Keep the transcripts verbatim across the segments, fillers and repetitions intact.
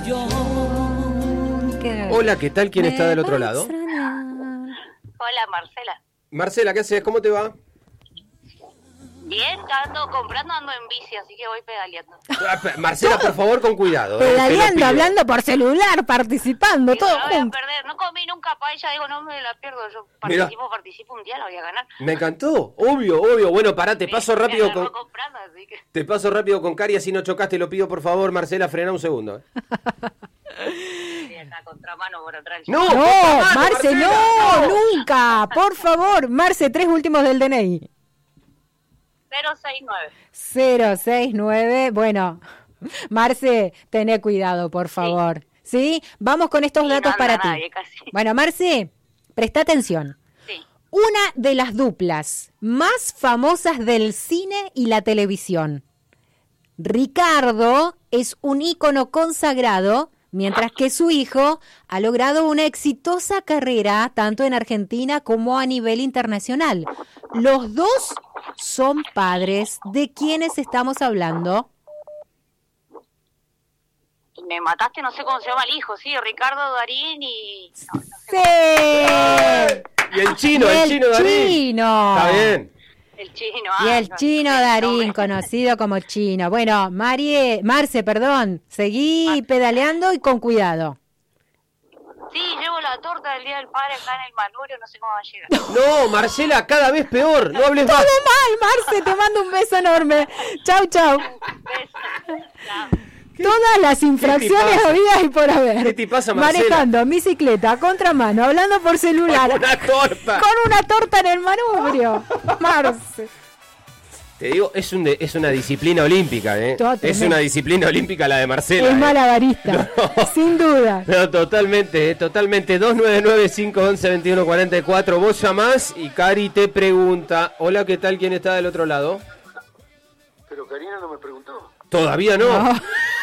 Hola, ¿qué tal? ¿Quién está del otro lado? Hola, Marcela. Marcela, ¿qué haces? ¿Cómo te va? Bien, ya ando comprando, ando en bici, así que voy pedaleando. Marcela, por favor, con cuidado. ¿eh? Pedaleando, hablando por celular, participando, Sí, todo no la voy a junto. perder, no comí nunca paella, digo, no me la pierdo, yo participo, Mirá. participo un día, la voy a ganar. Me encantó, obvio, obvio. Bueno, pará, te Me- paso me rápido agarró con... comprando, así que... Te paso rápido con Cari, así no chocaste, lo pido por favor, Marcela, frena un segundo. ¿eh? Sí, acá, contramano por atrás. No, No, contramano, Marce, Marcela, no, no. nunca, por favor. Marce, tres últimos del D N I. cero seis nueve. cero seis nueve. Bueno, Marce, tené cuidado, por favor. ¿Sí? Vamos con estos Sí, datos no anda para ti. nadie, casi. Bueno, Marce, presta atención. Sí. Una de las duplas más famosas del cine y la televisión. Ricardo es un ícono consagrado, mientras que su hijo ha logrado una exitosa carrera tanto en Argentina como a nivel internacional. Los dos son padres. ¿De quiénes estamos hablando? Me mataste, no sé cómo se llama el hijo, sí, Ricardo Darín y... No, no sé. ¡Sí! Y el chino, Y el, el chino Darín. chino. Está bien. El chino. Y ah, el no, chino no, Darín, no, conocido como chino. Bueno, Marie, Marce, perdón, seguí pedaleando y con cuidado. Sí, llevo la torta del Día del Padre acá en el Manubrio, no sé cómo va a llegar. No, Marcela, cada vez peor. No hables Todo más. mal, Marce, te mando un beso enorme. Chau, chau. Besos. Chao. Todas las infracciones pasa? habidas y por haber. ¿Qué te pasa, Marcela? Manejando en bicicleta, a contramano, hablando por celular. Una torta. Con una torta en el manubrio. Marce. Te digo, es, un de- es una disciplina olímpica, ¿eh? Todo Es tremendo. una disciplina olímpica la de Marcela. Es ¿eh? malabarista, No. sin duda. No, totalmente, eh, totalmente. dos nueve nueve, cinco once, veintiuno cuarenta y cuatro. Vos llamás y Cari te pregunta. Hola, ¿qué tal? ¿Quién está del otro lado? Pero Karina no me preguntó. Todavía no. No.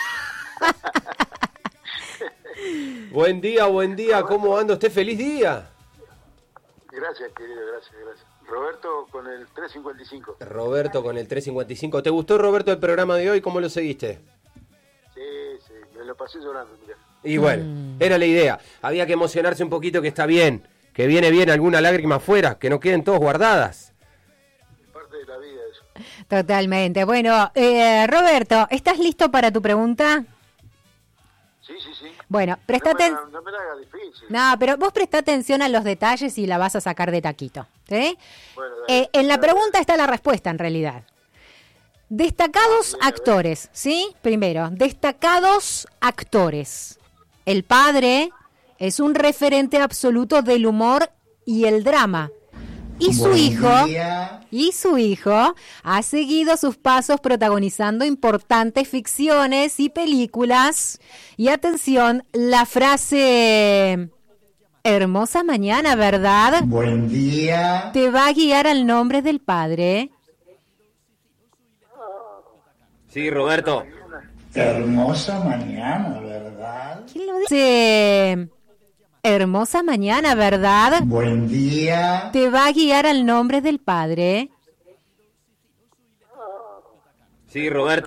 Buen día, buen día. ¿Cómo anda usted? ¡Feliz día! Gracias, querido, gracias, gracias. Roberto con el trescientos cincuenta y cinco. Roberto con el trescientos cincuenta y cinco. ¿Te gustó, Roberto, el programa de hoy? ¿Cómo lo seguiste? Sí, sí, me lo pasé llorando, mira. Y bueno, era la idea. Había que emocionarse un poquito, que está bien. Que viene bien alguna lágrima afuera. Que no queden todos guardadas. Es parte de la vida eso. Totalmente. Bueno, eh, Roberto, ¿estás listo para tu pregunta? Sí, sí, sí. Bueno, presta no, me, atención. no me la haga difícil. No, pero vos presta atención a los detalles y la vas a sacar de taquito. ¿Sí? Bueno, dale, Eh, en la dale, pregunta está la respuesta, en realidad. Destacados Ah, bien, a ver. actores, ¿sí? Primero, destacados actores. El padre es un referente absoluto del humor y el drama. Y su Buen hijo, día. y su hijo ha seguido sus pasos protagonizando importantes ficciones y películas. Y atención, la frase hermosa mañana, ¿verdad? Buen día. Te va a guiar al nombre del padre. Sí, Roberto. Hermosa mañana, ¿verdad? ¿Quién lo dice? Hermosa mañana, ¿verdad? Buen día. Te va a guiar al nombre del padre. Sí, Roberto.